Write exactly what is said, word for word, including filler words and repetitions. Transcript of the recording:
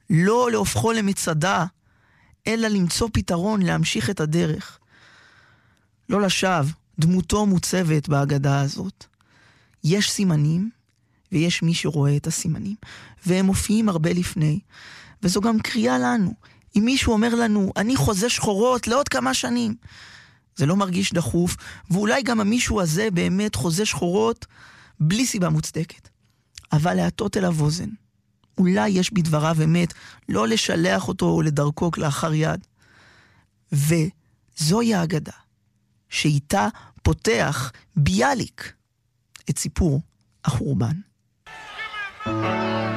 לא להופכו למצדה, אלא למצוא פתרון להמשיך את הדרך. לא לשווא, דמותו מוצבת בהגדה הזאת. יש סימנים, ויש מי שרואה את הסימנים, והם מופיעים הרבה לפני, וזו גם קריאה לנו. אם מישהו אומר לנו, אני חוזה שחורות לעוד כמה שנים, זה לא מרגיש דחוף, ואולי גם המישהו הזה באמת חוזה שחורות בלי סיבה מוצדקת. אבל להטות אליו אוזן. אולי יש בדבריו אמת, לא לשלח אותו לדרכו כלאחר יד. וזוהי האגדה, שאיתה פותח ביאליק את סיפור החורבן.